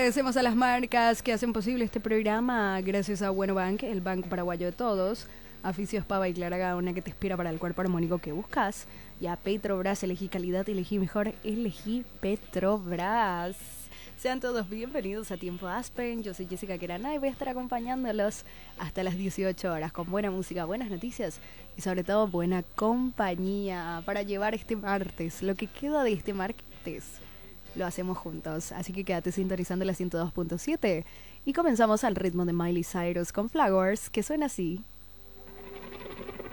Agradecemos a las marcas que hacen posible este programa, gracias a Bueno Bank, el banco paraguayo de todos, a Fisios Pava y Clara Gaona que te inspira para el cuerpo armónico que buscas, y a Petrobras, elegí calidad, elegí mejor, elegí Petrobras. Sean todos bienvenidos a Tiempo Aspen, yo soy Jessica Querana y voy a estar acompañándolos hasta las 18 horas con buena música, buenas noticias y sobre todo buena compañía para llevar este martes, lo que queda de este martes. Lo hacemos juntos, así que quédate sintonizando la 102.7 y comenzamos al ritmo de Miley Cyrus con Flowers, que suena así.